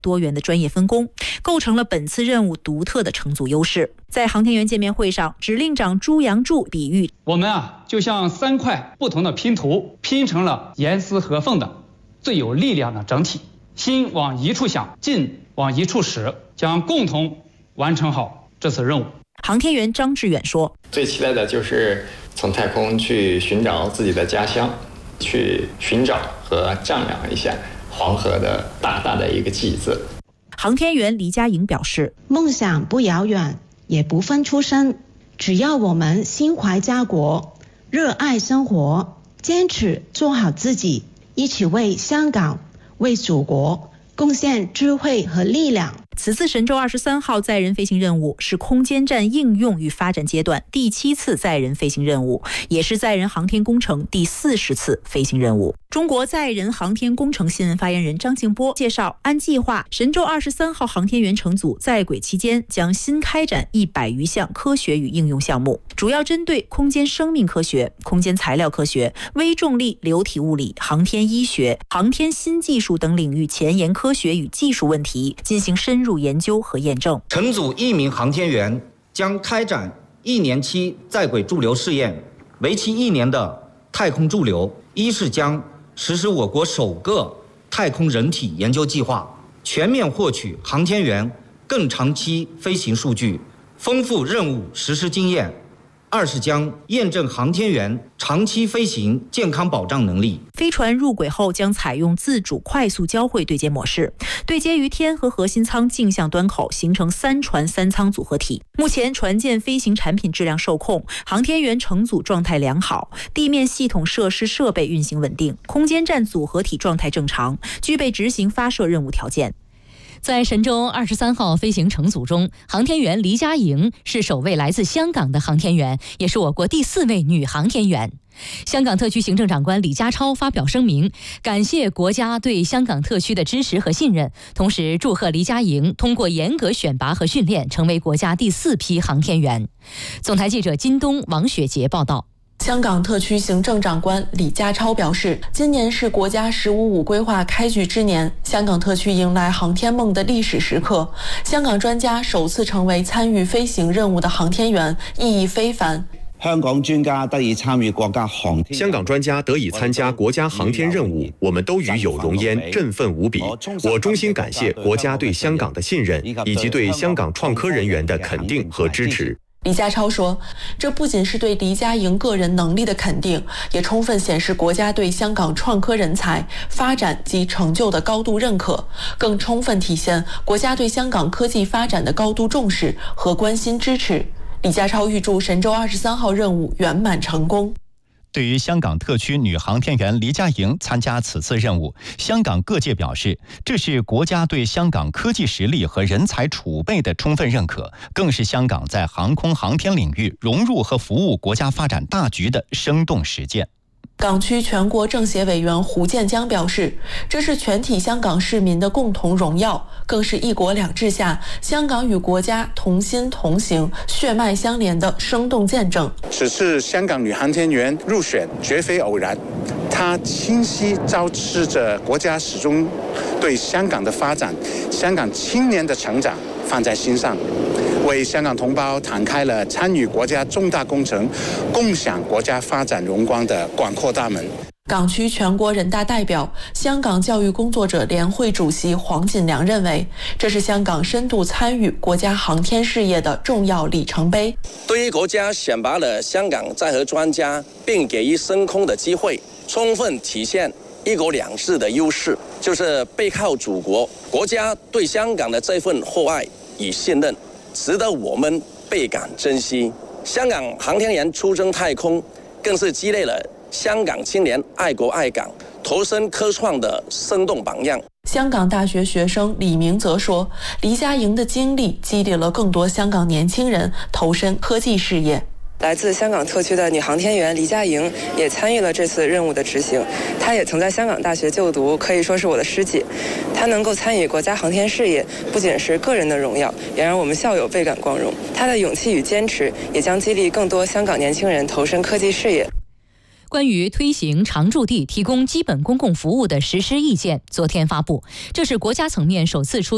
多元的专业分工，构成了本次任务独特的乘组优势。在航天员见面会上，指令长朱阳柱比喻， 我们就像3块不同的拼图，拼成了严丝合缝的最有力量的整体。心往一处想，劲往一处使，将共同完成好这次任务。 航天员张志远说， 最期待的就是从太空去寻找自己的家乡，去寻找和丈量一下黄河的大大的一个记字。 航天员黎佳莹表示， 梦想不遥远，也不分出身，只要我们心怀家国，热爱生活，坚持做好自己，一起为香港、为祖国贡献智慧和力量。 此次神舟23号载人飞行任务是空间站应用与发展阶段第7次载人飞行任务，也是载人航天工程第40次飞行任务。中国载人航天工程新闻发言人张静波介绍，按计划，神舟23号航天员乘组在轨期间将新开展100余项科学与应用项目，主要针对空间生命科学、空间材料科学、微重力流体物理、航天医学、航天新技术等领域前沿科学与技术问题进行深入研究和验证。 乘组1名航天员将开展1年期在轨驻留试验，为期1年的太空驻留。一是将实施我国首个太空人体研究计划，全面获取航天员更长期飞行数据，丰富任务实施经验。二是将验证航天员长期飞行健康保障能力。 飞船入轨后将采用自主快速交会对接模式，对接于天和核心舱径向端口，形成3船3舱组合体。目前船舰飞行产品质量受控，航天员乘组状态良好，地面系统设施设备运行稳定，空间站组合体状态正常，具备执行发射任务条件。 在神舟23号飞行乘组中，航天员黎佳莹是首位来自香港的航天员，也是我国第4位女航天员。香港特区行政长官李家超发表声明，感谢国家对香港特区的支持和信任，同时祝贺黎佳莹通过严格选拔和训练，成为国家第4批航天员。总台记者金东、王雪杰报道。 香港特区行政长官李家超表示，今年是国家“15+5”规划开局之年，香港特区迎来航天梦的历史时刻。香港专家首次成为参与飞行任务的航天员，意义非凡。 香港专家得以参与国家航天， 香港专家得以参加国家航天任务，我们都与有荣焉，振奋无比。我衷心感谢国家对香港的信任，以及对香港创科人员的肯定和支持。 李家超说，这不仅是对黎佳莹个人能力的肯定，也充分显示国家对香港创科人才发展及成就的高度认可，更充分体现国家对香港科技发展的高度重视和关心支持。李家超预祝神舟23号任务圆满成功。 对于香港特区女航天员黎佳莹参加此次任务，香港各界表示，这是国家对香港科技实力和人才储备的充分认可，更是香港在航空航天领域融入和服务国家发展大局的生动实践。 港区全国政协委员胡建江表示，这是全体香港市民的共同荣耀，更是一国两制下香港与国家同心同行、血脉相连的生动见证。 此次香港女航天员入选绝非偶然，她清晰昭示着国家始终对香港的发展、香港青年的成长放在心上，为香港同胞敞开了参与国家重大工程、共享国家发展荣光的广阔大门。 港区全国人大代表、香港教育工作者联会主席黄锦良认为，这是香港深度参与国家航天事业的重要里程碑。 对于国家选拔了香港载荷专家，并给予升空的机会，充分体现一国两制的优势，就是背靠祖国，国家对香港的这份厚爱与信任，值得我们倍感珍惜。香港航天员出征太空，更是积累了香港青年爱国爱港、投身科创的生动榜样。 香港大学学生李明则说，黎佳莹的经历激励了更多香港年轻人投身科技事业。 来自香港特区的女航天员黎佳莹也参与了这次任务的执行，她也曾在香港大学就读，可以说是我的师姐。她能够参与国家航天事业，不仅是个人的荣耀，也让我们校友倍感光荣。她的勇气与坚持，也将激励更多香港年轻人投身科技事业。 关于推行常驻地提供基本公共服务的实施意见昨天发布，这是国家层面首次出